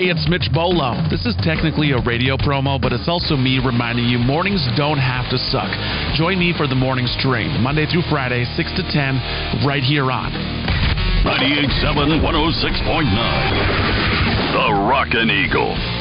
Hey, it's Mitch Bolo. This is technically a radio promo, but it's also me reminding you mornings don't have to suck. Join me for the morning stream, Monday through Friday, 6 to 10, right here on 98.7, 106.9. The Rockin' Eagle.